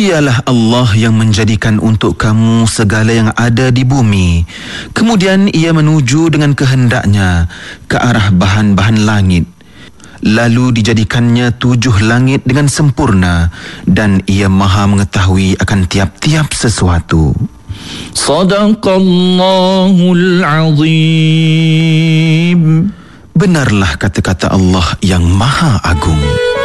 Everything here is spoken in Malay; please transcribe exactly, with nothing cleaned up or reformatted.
Dialah Allah yang menjadikan untuk kamu segala yang ada di bumi. Kemudian ia menuju dengan kehendaknya ke arah bahan-bahan langit. Lalu dijadikannya tujuh langit dengan sempurna, dan ia maha mengetahui akan tiap-tiap sesuatu. Sadaqallahul azim. Benarlah kata-kata Allah yang maha agung.